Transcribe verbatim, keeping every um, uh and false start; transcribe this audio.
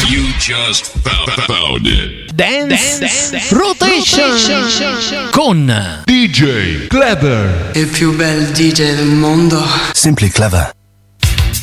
You just found, found it. Dance, Dance Rotation, Rotation con D J Clever. Il più bel D J del mondo. Simply Clever.